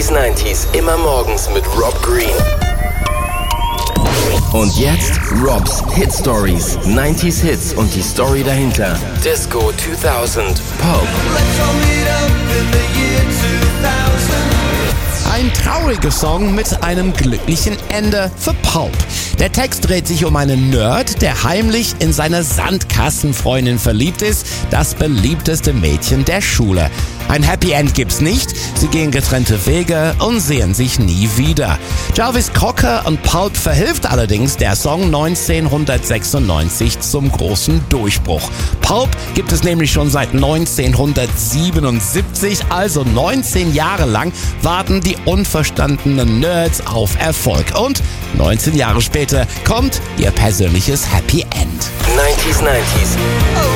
90s immer morgens mit Rob Green. Und jetzt Robs Hit Stories, 90s Hits und die Story dahinter. Disco 2000, Pulp. Ein trauriger Song mit einem glücklichen Ende für Pulp. Der Text dreht sich um einen Nerd, der heimlich in seine Sandkastenfreundin verliebt ist, das beliebteste Mädchen der Schule. Ein Happy End gibt's nicht, sie gehen getrennte Wege und sehen sich nie wieder. Jarvis Cocker und Pulp verhilft allerdings der Song 1996 zum großen Durchbruch. Pulp gibt es nämlich schon seit 1977, also 19 Jahre lang warten die unverstandenen Nerds auf Erfolg. Und 19 Jahre später kommt ihr persönliches Happy End. 90s.